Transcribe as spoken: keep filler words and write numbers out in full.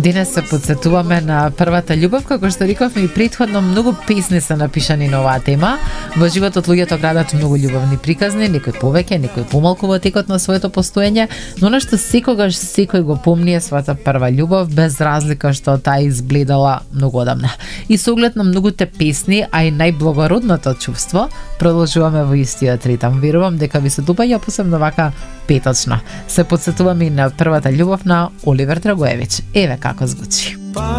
Денес се подсетуваме на првата љубов, како што рековме и претходно, многу песни се напишани на оваа тема. Во животот луѓето градат многу љубовни приказни, некои повеќе, некои помалку во текот на своето постоење, но она што секогаш секој го помни е својата прва љубов, без разлика што таа избледала многу одамна. И со оглед на многуте песни, а и најблагородното чувство, продолжуваме во истиот ритам. Верувам дека ви се допаѓа, посебно вака петочно. Се подсетуваме и на првата љубов на Оливер Драгоевич. Еве како звучи.